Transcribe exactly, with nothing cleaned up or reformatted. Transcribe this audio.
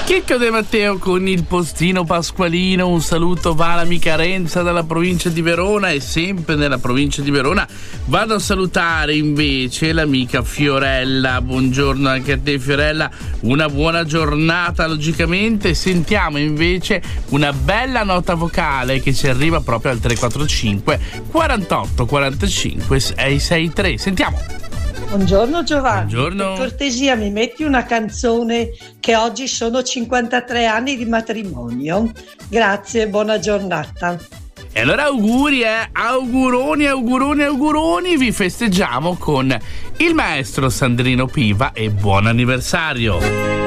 Chicco De Matteo con il postino pasqualino. Un saluto va all'amica Renza dalla provincia di Verona, e sempre nella provincia di Verona vado a salutare invece l'amica Fiorella. Buongiorno anche a te, Fiorella, una buona giornata logicamente. Sentiamo invece una bella nota vocale che ci arriva proprio al tre quattro cinque quarantotto quarantacinque seicentosessantatré. Sentiamo. Buongiorno Giovanni, Buongiorno. per cortesia mi metti una canzone, che oggi sono cinquantatré anni di matrimonio. Grazie, buona giornata. E allora auguri, eh, auguroni, auguroni, auguroni, vi festeggiamo con il maestro Sandrino Piva e buon anniversario.